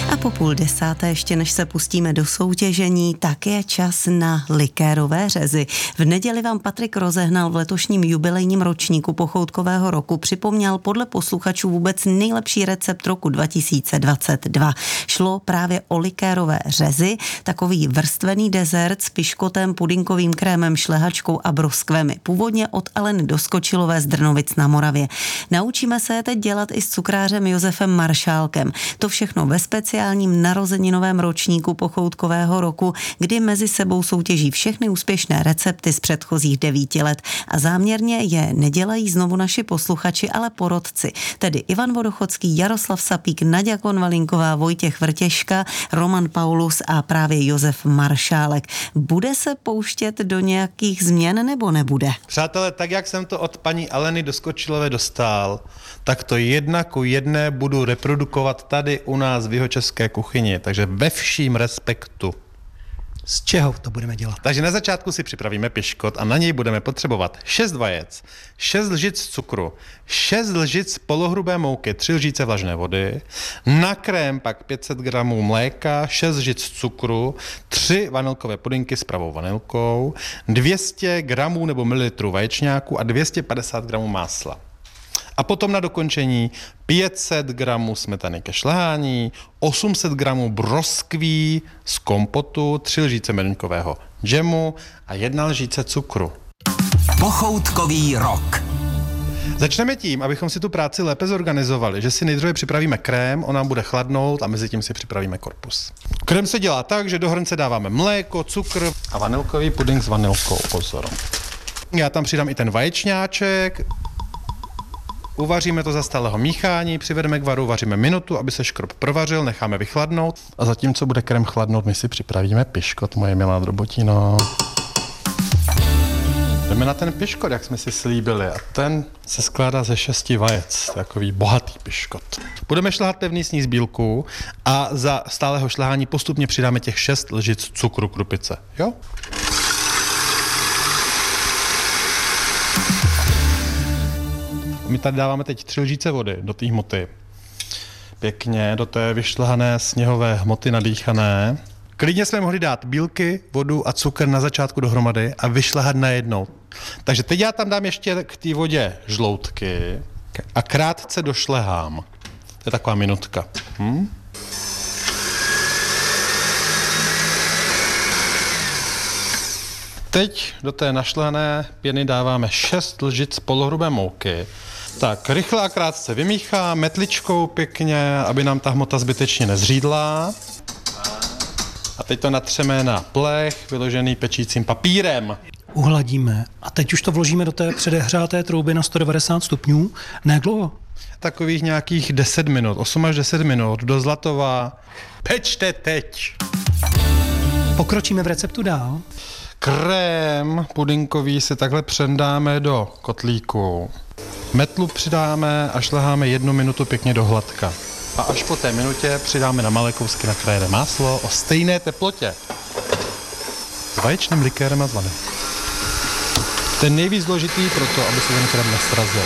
A po 9:30, ještě než se pustíme do soutěžení, tak je čas na likérové řezy. V neděli vám Patrik rozehnal v letošním jubilejním ročníku pochoutkového roku, připomněl podle posluchačů vůbec nejlepší recept roku 2022. Šlo právě o likérové řezy, takový vrstvený dezert s piškotem, pudinkovým krémem, šlehačkou a broskvemi. Původně od Aleny Doskočilové z Drnovic na Moravě. Naučíme se je teď dělat i s cukrářem Josefem Maršálkem. To všechno ve speciálním narozeninovém ročníku pochoutkového roku, kdy mezi sebou soutěží všechny úspěšné recepty z předchozích 9 let. A záměrně je nedělají znovu naši posluchači, ale porodci. Tedy Ivan Vodochodský, Jaroslav Sapík, Naďa Konvalinková, Vojtěch Vrtěška, Roman Paulus a právě Josef Maršálek. Bude se pouštět do nějakých změn nebo nebude? Přátelé, tak jak jsem to od paní Aleny Doskočilové dostal, tak to 1:1 budu reprodukovat tady u nás v jihočeské kuchyni, takže ve vším respektu. Z čeho to budeme dělat? Takže na začátku si připravíme piškot a na něj budeme potřebovat 6 vajec, 6 lžic cukru, 6 lžic polohrubé mouky, 3 lžíce vlažné vody, na krém pak 500 gramů mléka, 6 lžic cukru, 3 vanilkové pudinky s pravou vanilkou, 200 gramů nebo mililitrů vaječňáku a 250 gramů másla. A potom na dokončení 500 gramů smetany ke šlehání, 800 gramů broskví z kompotu, 3 lžíce meduňkového džemu a 1 lžíce cukru. Pochoutkový rok. Začneme tím, abychom si tu práci lépe zorganizovali, že si nejdříve připravíme krém, on nám bude chladnout a mezi tím si připravíme korpus. Krém se dělá tak, že do hrnce dáváme mléko, cukr a vanilkový puding s vanilkou, pozor. Já tam přidám i ten vaječňáček. Uvaříme to za stálého míchání, přivedeme k varu, vaříme minutu, aby se škrob provařil, necháme vychladnout. A zatímco bude krém chladnout, my si připravíme piškot, moje milá drobotino. Jdeme na ten piškot, jak jsme si slíbili. A ten se skládá ze 6 vajec, takový bohatý piškot. Budeme šlehat pevný sníh z bílku a za stálého šlehání postupně přidáme těch 6 lžic cukru krupice. Jo? My tady dáváme teď 3 lžíce vody do té hmoty. Pěkně do té vyšlehané sněhové hmoty nadýchané. Klidně jsme mohli dát bílky, vodu a cukr na začátku dohromady a vyšlehat najednou. Takže teď já tam dám ještě k té vodě žloutky a krátce došlehám. To je taková minutka. Teď do té našlehané pěny dáváme 6 lžic polohrubé mouky. Tak, rychle a krátce vymíchá metličkou pěkně, aby nám ta hmota zbytečně nezřídla. A teď to natřeme na plech, vyložený pečícím papírem. Uhladíme a teď už to vložíme do té předehřáté trouby na 190 stupňů. Ne jak dlouho? Takových nějakých 10 minut, 8 až 10 minut, do zlatova. Pečte teď! Pokročíme v receptu dál. Krém pudinkový si takhle přendáme do kotlíku. Metlu přidáme a šleháme 1 minutu pěkně do hladka. A až po té minutě přidáme na malé kousky nakrájené máslo o stejné teplotě. S vaječným likérem a s vanilí. Ten nejvíc důležitý proto, aby se ten krém nestrazil.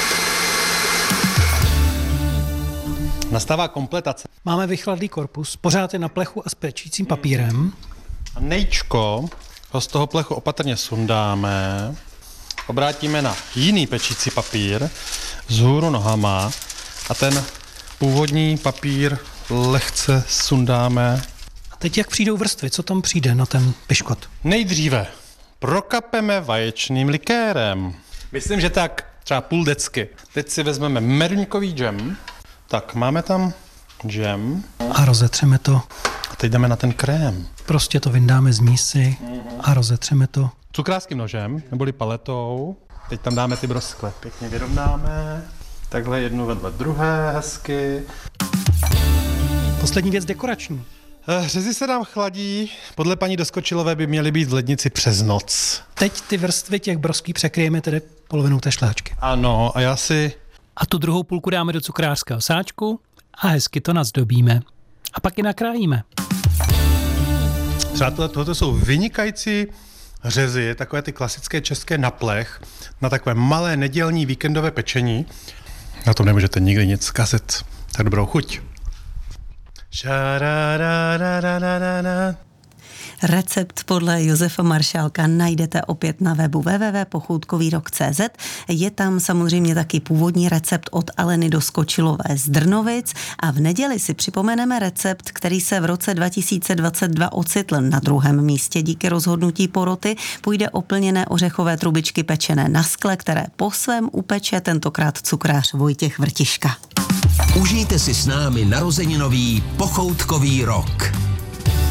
Nastává kompletace. Máme vychladlý korpus, pořád je na plechu a s pečícím papírem. A nejčko ho z toho plechu opatrně sundáme, obrátíme na jiný pečící papír vzhůru nohama a ten původní papír lehce sundáme. A teď jak přijdou vrstvy, co tam přijde na ten piškot? Nejdříve prokapeme vaječným likérem. Myslím, že tak třeba půl decky. Teď si vezmeme meduňkový džem. Tak, máme tam džem. A rozetřeme to. A teď jdeme na ten krém. Prostě to vyndáme z mísy a rozetřeme to. Cukrářským nožem, neboli paletou. Teď tam dáme ty broskve. Pěkně vyrovnáme. Takhle jednu vedle druhé, hezky. Poslední věc dekorační. Řezy se nám chladí. Podle paní Doskočilové by měly být v lednici přes noc. Teď ty vrstvy těch broskví překryjeme tedy polovinou té šlehačky. Ano, a já si... A tu druhou půlku dáme do cukrářského sáčku a hezky to nazdobíme. A pak ji nakrájíme. Přátelé, tohle jsou vynikající řezy, takové ty klasické české na plech, na takové malé nedělní víkendové pečení. Na tom nemůžete nikdy nic zkazit. Tak dobrou chuť. Recept podle Josefa Maršálka najdete opět na webu www.pochoutkovýrok.cz. Je tam samozřejmě taky původní recept od Aleny Doskočilové z Drnovic a v neděli si připomeneme recept, který se v roce 2022 ocitl na 2. místě díky rozhodnutí poroty. Půjde o plněné ořechové trubičky pečené na skle, které po svém upeče tentokrát cukrář Vojtěch Vrtiška. Užijte si s námi narozeninový pochoutkový rok.